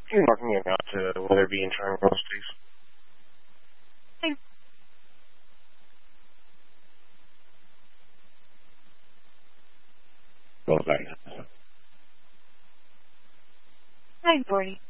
Can you mark me out to Weatherby and Triangles, please? Thanks. 940.